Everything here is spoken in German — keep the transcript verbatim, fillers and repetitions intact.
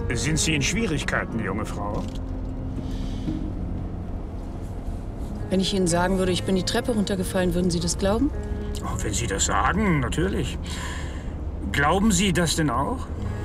Sind Sie in Schwierigkeiten, junge Frau? Wenn ich Ihnen sagen würde, ich bin die Treppe runtergefallen, würden Sie das glauben? Oh, wenn Sie das sagen, natürlich. Glauben Sie das denn auch?